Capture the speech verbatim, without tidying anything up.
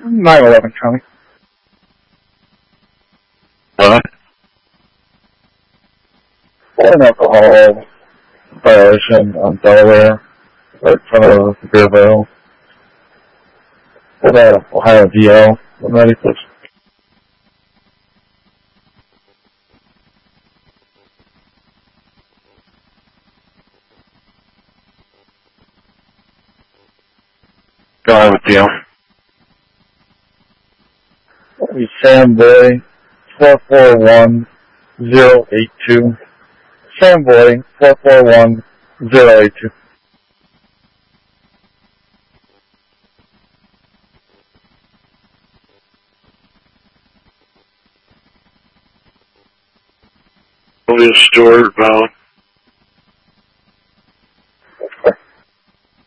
nine eleven County. What? An alcohol violation on Delaware, right in front of the beer barrel. For that Ohio D L, one ninety-six. Go ahead with deal. Sam Boy, four four one zero eight two. Sam Boy, four four one zero eight two. Sylvia Stewart, Val.